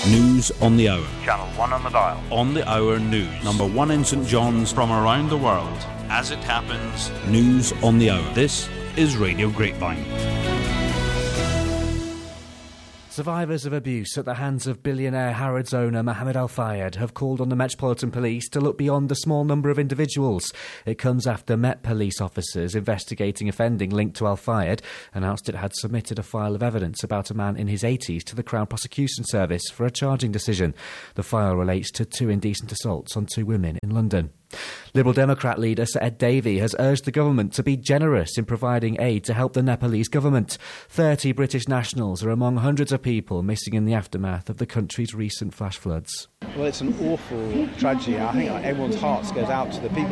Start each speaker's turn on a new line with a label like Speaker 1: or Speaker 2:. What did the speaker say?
Speaker 1: News on the hour.
Speaker 2: Channel 1 on the dial.
Speaker 1: On the hour news. Number 1 in St John's.
Speaker 3: From around the world.
Speaker 1: As it happens. News on the hour. This is Radio Grapevine.
Speaker 4: Survivors of abuse at the hands of billionaire Harrods owner Mohammed Al Fayed have called on the Metropolitan Police to look beyond the small number of individuals. It comes after Met police officers investigating offending linked to Al Fayed announced it had submitted a file of evidence about a man in his 80s to the Crown Prosecution Service for a charging decision. The file relates to 2 indecent assaults on 2 women in London. Liberal Democrat leader Sir Ed Davey has urged the government to be generous in providing aid to help the Nepalese government. 30 British nationals are among hundreds of people missing in the aftermath of the country's recent flash floods.
Speaker 5: Well, it's an awful tragedy. I think everyone's hearts goes out to the people